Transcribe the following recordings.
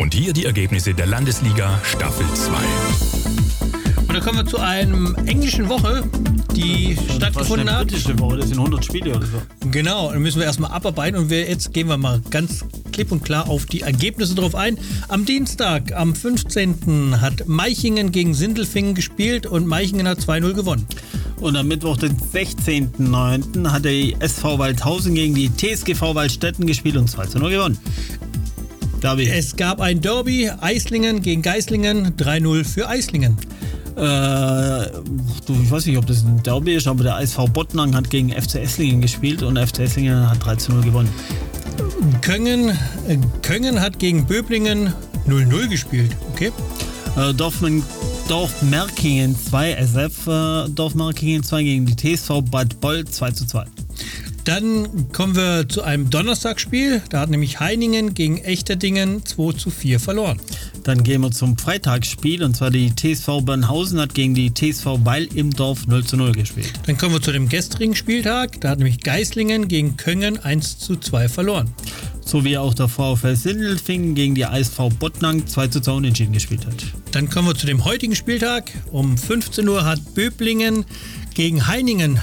Und hier die Ergebnisse der Landesliga Staffel 2. Und dann kommen wir zu einem englischen Woche, die stattgefunden hat. Britische Woche, das sind 100 Spiele oder so. Genau, dann müssen wir erstmal abarbeiten und jetzt gehen wir mal ganz klipp und klar auf die Ergebnisse drauf ein. Am Dienstag, am 15. hat Meichingen gegen Sindelfingen gespielt und Meichingen hat 2-0 gewonnen. Und am Mittwoch, den 16.09. hat die SV Waldhausen gegen die TSGV Waldstätten gespielt und 2-0 gewonnen. Derby. Es gab ein Derby, Eislingen gegen Geislingen, 3-0 für Eislingen. Ich weiß nicht, ob das ein Derby ist, aber der SV Bottnang hat gegen FC Esslingen gespielt und FC Esslingen hat 3-0 gewonnen. Köngen hat gegen Böblingen 0-0 gespielt. Okay. Dorfmerkingen 2, SF Dorfmerkingen 2 gegen die TSV Bad Boll 2-2. Dann kommen wir zu einem Donnerstagsspiel. Da hat nämlich Heiningen gegen Echterdingen 2-4 verloren. Dann gehen wir zum Freitagsspiel und zwar die TSV Bernhausen hat gegen die TSV Weil im Dorf 0-0 gespielt. Dann kommen wir zu dem gestrigen Spieltag. Da hat nämlich Geislingen gegen Köngen 1-2 verloren. So wie auch der VfL Sindelfingen gegen die ASV Bottnang 2-2 unentschieden gespielt hat. Dann kommen wir zu dem heutigen Spieltag. Um 15 Uhr hat Böblingen gegen Heiningen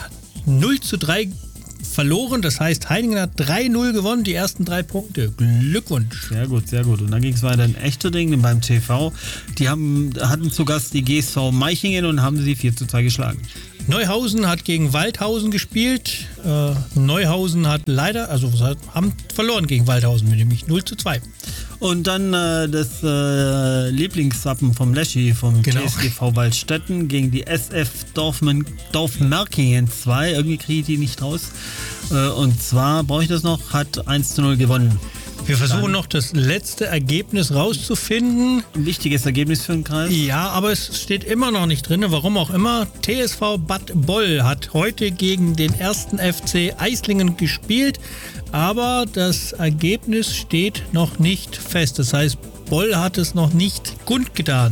0-3 verloren. Das heißt, Heiningen hat 3-0 gewonnen, die ersten 3 Punkte. Glückwunsch. Sehr gut, sehr gut. Und dann ging es weiter in Echterdingen beim TV. Die hatten zu Gast die GSV Meichingen und haben sie 4-2 geschlagen. Neuhausen hat gegen Waldhausen gespielt. Neuhausen hat leider, haben verloren gegen Waldhausen, nämlich 0-2. Und dann das Lieblingswappen vom Leschi, vom TSGV Waldstätten gegen die SF Dorfmerkingen 2. Irgendwie kriege ich die nicht raus. Und zwar, brauche ich das noch, hat 1-0 gewonnen. Wir versuchen noch das letzte Ergebnis rauszufinden. Ein wichtiges Ergebnis für den Kreis. Ja, aber es steht immer noch nicht drin, warum auch immer. TSV Bad Boll hat heute gegen den 1. FC Eislingen gespielt, aber das Ergebnis steht noch nicht fest. Das heißt, Boll hat es noch nicht kundgetan.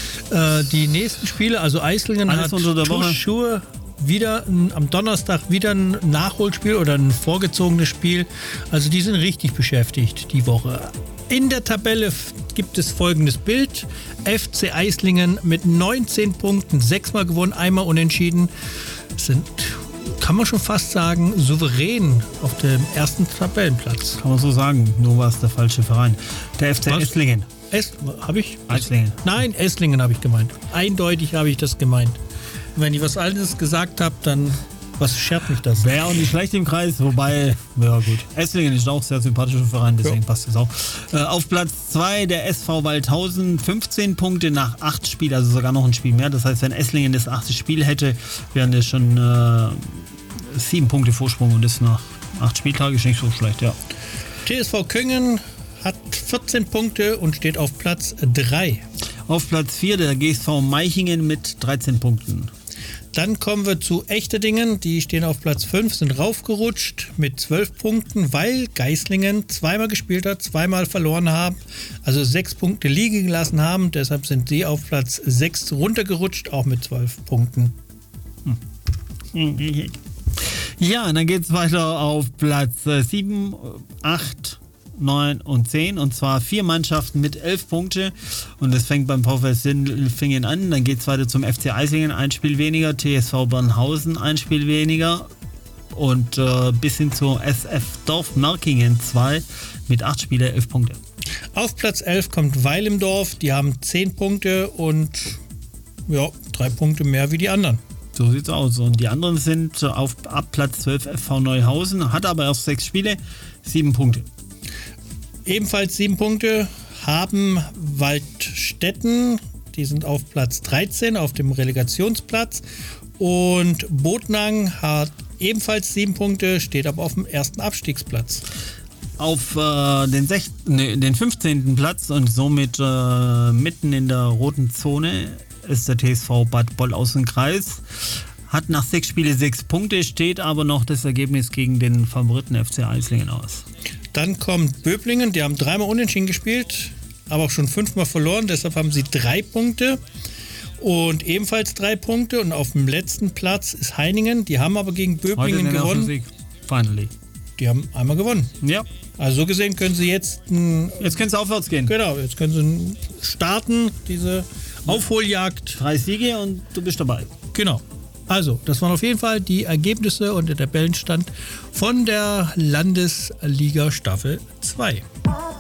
Die nächsten Spiele, also Eislingen alles hat unter der Woche. Schuhe wieder am Donnerstag wieder ein Nachholspiel oder ein vorgezogenes Spiel. Also die sind richtig beschäftigt die Woche. In der Tabelle gibt es folgendes Bild. FC Eislingen mit 19 Punkten, 6-mal gewonnen, 1-mal unentschieden. Sind, kann man schon fast sagen, souverän auf dem ersten Tabellenplatz. Kann man so sagen, nur war es der falsche Verein. Der FC Esslingen. Habe ich? Eislingen. Nein, Esslingen habe ich gemeint. Eindeutig habe ich das gemeint. Wenn ich was anderes gesagt habe, dann was schert mich das? Wäre auch nicht schlecht im Kreis, wobei, ja gut. Esslingen ist auch ein sehr sympathischer Verein, deswegen passt das auch. Auf Platz 2 der SV Waldhausen, 15 Punkte nach 8 Spielen, also sogar noch ein Spiel mehr. Das heißt, wenn Esslingen das 8. Spiel hätte, wären das schon 7 Punkte Vorsprung und das nach 8 Spieltagen ist nicht so schlecht, ja. TSV Köngen hat 14 Punkte und steht auf Platz 3. Auf Platz 4 der GSV Meichingen mit 13 Punkten. Dann kommen wir zu Echterdingen, die stehen auf Platz 5, sind raufgerutscht mit 12 Punkten, weil Geislingen 2-mal gespielt hat, 2-mal verloren haben, also 6 Punkte liegen gelassen haben, deshalb sind sie auf Platz 6 runtergerutscht, auch mit 12 Punkten. Ja, und dann geht es weiter auf Platz 7, 8, 9 und 10 und zwar 4 Mannschaften mit 11 Punkte und das fängt beim VfL Sindelfingen an, dann geht es weiter zum FC Eislingen, 1 Spiel weniger, TSV Bernhausen 1 Spiel weniger und bis hin zur SF Dorfmerkingen 2 mit 8 Spiele 11 Punkte. Auf Platz 11 kommt Weil im Dorf, die haben 10 Punkte und 3 Punkte mehr wie die anderen. So sieht's aus und die anderen sind ab Platz 12 FV Neuhausen, hat aber erst 6 Spiele, 7 Punkte. Ebenfalls 7 Punkte haben Waldstätten, die sind auf Platz 13 auf dem Relegationsplatz und Bottnang hat ebenfalls 7 Punkte, steht aber auf dem ersten Abstiegsplatz. Auf den 15. Platz und somit mitten in der roten Zone ist der TSV Bad Boll aus dem Kreis. Hat nach 6 Spielen 6 Punkte, steht aber noch das Ergebnis gegen den Favoriten FC Eislingen aus. Dann kommt Böblingen, die haben 3-mal unentschieden gespielt, aber auch schon 5-mal verloren, deshalb haben sie 3 Punkte und ebenfalls 3 Punkte und auf dem letzten Platz ist Heiningen, die haben aber gegen Böblingen gewonnen. Finally. die haben einmal gewonnen. Ja. Also so gesehen können sie jetzt Jetzt können es aufwärts gehen. genau, jetzt können sie starten, diese Aufholjagd. 3 Siege und du bist dabei. Genau. Also, das waren auf jeden Fall die Ergebnisse und der Tabellenstand von der Landesliga Staffel 2.